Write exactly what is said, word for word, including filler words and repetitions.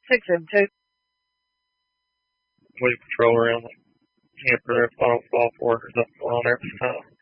six seven two. We patrol around the camper if I don't fall for it or something on there at the time.